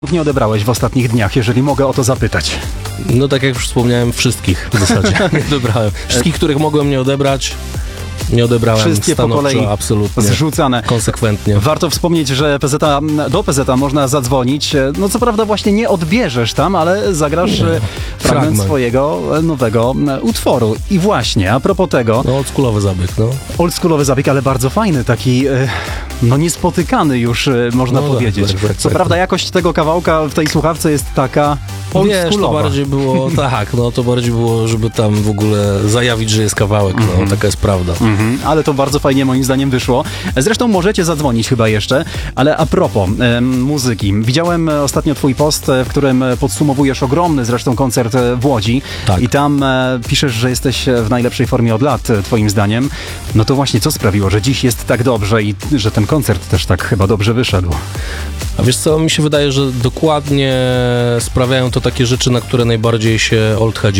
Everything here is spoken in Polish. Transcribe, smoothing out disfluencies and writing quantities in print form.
nie odebrałeś w ostatnich dniach, jeżeli mogę o to zapytać? No tak jak już wspomniałem, wszystkich w zasadzie nie odebrałem. Wszystkich, których mogłem nie odebrać, nie odebrałem. Wszystkie po kolei absolutnie. Zrzucane. Konsekwentnie. Warto wspomnieć, że do PZ można zadzwonić. No co prawda właśnie nie odbierzesz tam, ale zagrasz fragment swojego nowego utworu. I właśnie, a propos tego... No oldschoolowy zabieg, no. Oldschoolowy zabieg, ale bardzo fajny, taki niespotykany już, można powiedzieć. Co prawda jakość tego kawałka w tej słuchawce jest taka oldschoolowa. Wiesz, to bardziej było, tak, no to bardziej było, żeby tam w ogóle zajawić, że jest kawałek, no taka jest prawda. Ale to bardzo fajnie moim zdaniem wyszło. Zresztą możecie zadzwonić chyba jeszcze, ale a propos muzyki. Widziałem ostatnio twój post, w którym podsumowujesz ogromny zresztą koncert w Łodzi. Tak. I tam piszesz, że jesteś w najlepszej formie od lat, twoim zdaniem. No to właśnie co sprawiło, że dziś jest tak dobrze i że ten koncert też tak chyba dobrze wyszedł? A wiesz co, mi się wydaje, że dokładnie sprawiają to takie rzeczy, na które najbardziej się Oldheadzi